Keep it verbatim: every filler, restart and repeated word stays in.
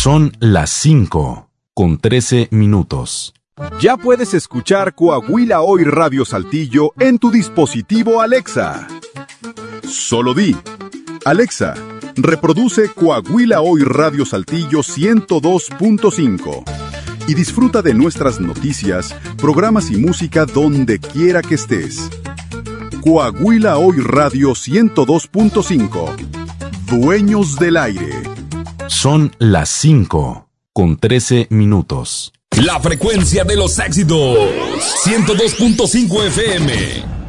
Son las cinco con trece minutos. Ya puedes escuchar Coahuila Hoy Radio Saltillo en tu dispositivo Alexa. Solo di: Alexa, reproduce Coahuila Hoy Radio Saltillo ciento dos punto cinco y disfruta de nuestras noticias, programas y música donde quiera que estés. Coahuila Hoy Radio ciento dos punto cinco. Dueños del aire. Son las cinco con trece minutos. La frecuencia de los éxitos. ciento dos punto cinco F M.